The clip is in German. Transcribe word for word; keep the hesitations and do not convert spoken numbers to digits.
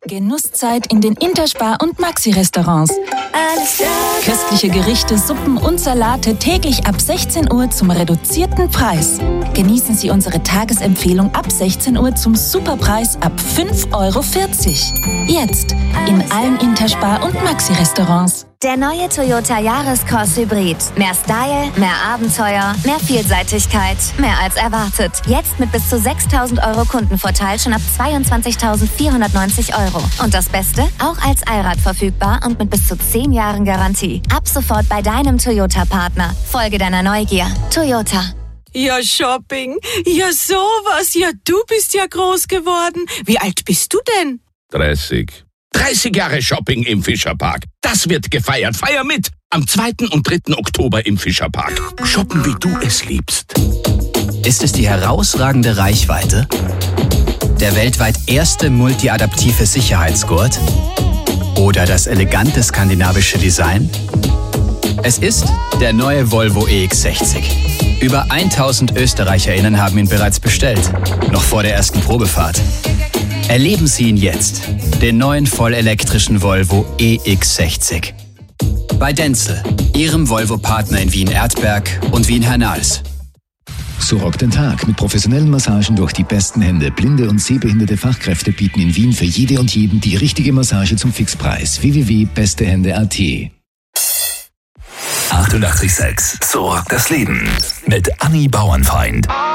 Genusszeit in den Interspar- und Maxi-Restaurants. Köstliche Gerichte, Suppen und Salate täglich ab sechzehn Uhr zum reduzierten Preis. Genießen Sie unsere Tagesempfehlung ab sechzehn Uhr zum Superpreis ab fünf Euro vierzig. Jetzt in allen Interspar- und Maxi-Restaurants. Der neue Toyota Yaris-Cross Hybrid. Mehr Style, mehr Abenteuer, mehr Vielseitigkeit, mehr als erwartet. Jetzt mit bis zu sechstausend Euro Kundenvorteil schon ab zweiundzwanzigtausendvierhundertneunzig Euro. Und das Beste? Auch als Allrad verfügbar und mit bis zu zehn Jahren Garantie. Ab sofort bei deinem Toyota-Partner. Folge deiner Neugier. Toyota. Ja, Shopping. Ja, sowas. Ja, du bist ja groß geworden. Wie alt bist du denn? dreißig. dreißig Jahre Shopping im Fischerpark. Das wird gefeiert. Feier mit! Am zweiten und dritten Oktober im Fischerpark. Shoppen, wie du es liebst. Ist es die herausragende Reichweite? Der weltweit erste multiadaptive Sicherheitsgurt? Oder das elegante skandinavische Design? Es ist der neue Volvo E X sechzig. Über tausend ÖsterreicherInnen haben ihn bereits bestellt. Noch vor der ersten Probefahrt. Erleben Sie ihn jetzt, den neuen vollelektrischen Volvo E X sechzig. Bei Denzel, Ihrem Volvo-Partner in Wien-Erdberg und Wien-Hernals. So rockt den Tag mit professionellen Massagen durch die besten Hände. Blinde und sehbehinderte Fachkräfte bieten in Wien für jede und jeden die richtige Massage zum Fixpreis. w w w punkt beste hände punkt a t. achtundachtzig Komma sechs. So rockt das Leben mit Anni Bauernfeind.